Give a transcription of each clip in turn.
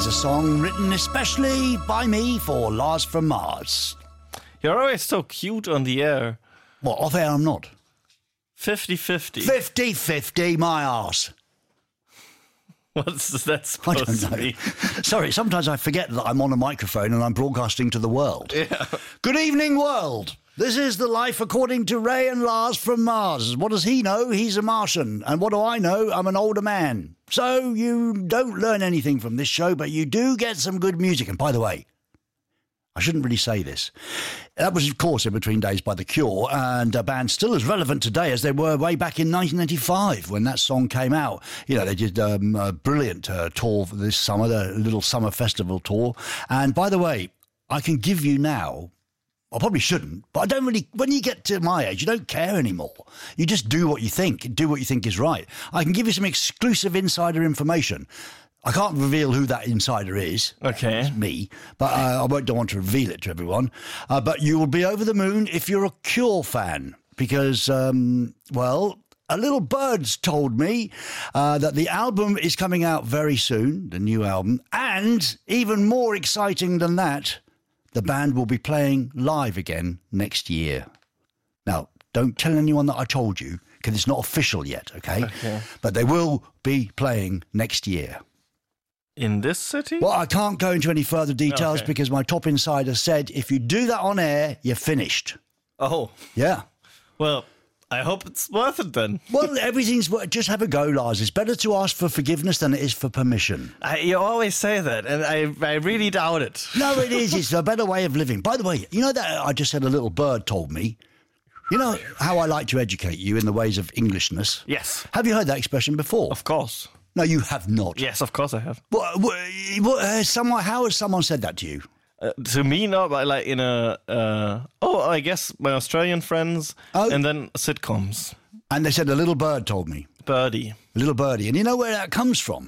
Here's a song written especially by me for Lars from Mars. You're always so cute on the air. What, off air I'm not? 50-50. 50-50, my arse. What's that supposed I don't to know. be? Sorry, sometimes I forget that I'm on a microphone and I'm broadcasting to the world. Yeah. Good evening, world. This is the life according to Ray and Lars from Mars. What does he know? He's a Martian. And what do I know? I'm an older man. So you don't learn anything from this show, but you do get some good music. And by the way, I shouldn't really say this. That was, of course, In Between Days by The Cure, and a band still as relevant today as they were way back in 1995 when that song came out. You know, they did a brilliant tour for this summer, the little summer festival tour. And by the way, I can give you now, I probably shouldn't, but I don't really, when you get to my age, you don't care anymore. You just do what you think is right. I can give you some exclusive insider information. I can't reveal who that insider is. Okay. It's me. But I don't want to reveal it to everyone. But you will be over the moon if you're a Cure fan. Because, well, a little bird's told me that the album is coming out very soon, the new album. And even more exciting than that, the band will be playing live again next year. Now, don't tell anyone that I told you, because it's not official yet, okay? But they will be playing next year. In this city? Well, I can't go into any further details because my top insider said if you do that on air, you're finished. Oh. Yeah. Well, I hope it's worth it then. Well, everything's worth. Just have a go, Lars. It's better to ask for forgiveness than it is for permission. You always say that, and I really doubt it. No, it is. It's a better way of living. By the way, you know that I just said a little bird told me? You know how I like to educate you in the ways of Englishness? Yes. Have you heard that expression before? Of course. No, you have not. Yes, of course I have. How has someone said that to you? To me, not like in a... I guess my Australian friends, and then sitcoms. And they said a little bird told me. Birdie. A little birdie. And you know where that comes from?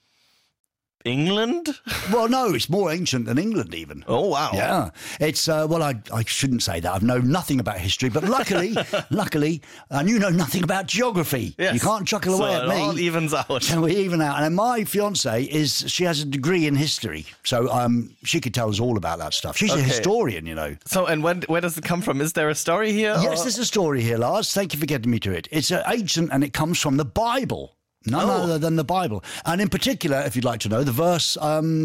England? Well, no, it's more ancient than England even. Oh, wow. Yeah. It's, I shouldn't say that. I've known nothing about history, but luckily, and you know nothing about geography. Yes. You can't chuckle away at me. So it all evens out. So we even out. And my fiancée she has a degree in history, so she could tell us all about that stuff. She's a historian, you know. So, and where does it come from? Is there a story here? Yes, there's a story here, Lars. Thank you for getting me to it. It's ancient and it comes from the Bible. None other than the Bible. And in particular, if you'd like to know, the verse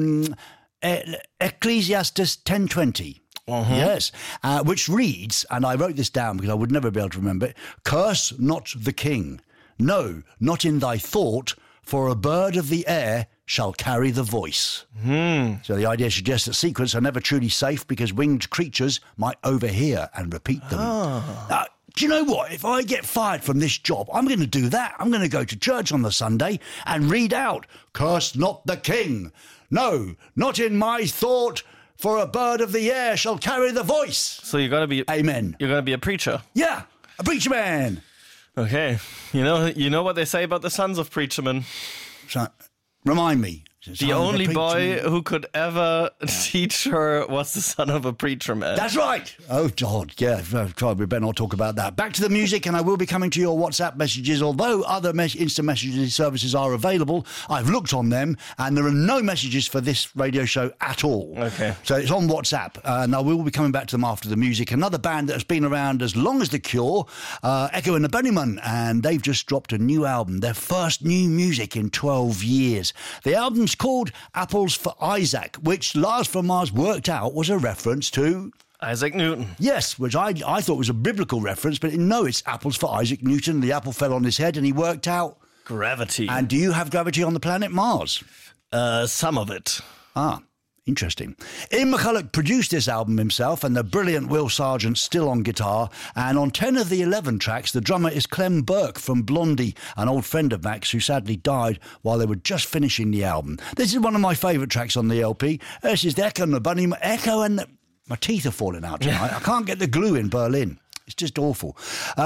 Ecclesiastes 10:20. Yes, which reads, and I wrote this down because I would never be able to remember it, curse not the king. No, not in thy thought, for a bird of the air shall carry the voice. So the idea suggests that secrets are never truly safe because winged creatures might overhear and repeat them. Do you know what? If I get fired from this job, I'm going to do that. I'm going to go to church on the Sunday and read out, curse not the king. No, not in my thought, for a bird of the air shall carry the voice. So you're going to be... Amen. You're going to be a preacher. Yeah, a preacher man. Okay. You know what they say about the sons of preacher men? So, remind me. The only boy who could ever teach her was the son of a preacher man. That's right. Oh, God, yeah. We better not talk about that. Back to the music, and I will be coming to your WhatsApp messages. Although other instant messaging services are available, I've looked on them, and there are no messages for this radio show at all. Okay. So it's on WhatsApp, and I will be coming back to them after the music. Another band that has been around as long as The Cure, Echo and the Bunnymen, and they've just dropped a new album, their first new music in 12 years. The album's called Apples for Isaac, which Lars from Mars worked out was a reference to Isaac Newton. Yes, which I thought was a biblical reference, but no, it's apples for Isaac Newton. The apple fell on his head and he worked out gravity. And do you have gravity on the planet Mars? Some of it. Interesting. Ian McCulloch produced this album himself, and the brilliant Will Sargent still on guitar. And on 10 of the 11 tracks, the drummer is Clem Burke from Blondie, an old friend of Max who sadly died while they were just finishing the album. This is one of my favourite tracks on the LP. This is the Echo and the Bunnymen. My teeth are falling out tonight. I can't get the glue in Berlin. It's just awful.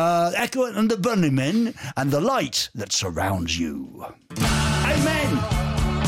Echo and the Bunnymen and the light that surrounds you. Amen.